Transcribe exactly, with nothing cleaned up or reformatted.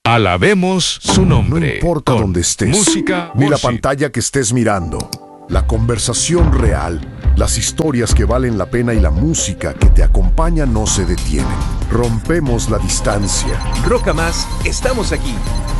Alabemos su nombre. No importa con dónde estés, música, ni la worship. pantalla que estés mirando. La conversación real, las historias que valen la pena y la música que te acompaña no se detienen. Rompemos la distancia. Roca Más, estamos aquí.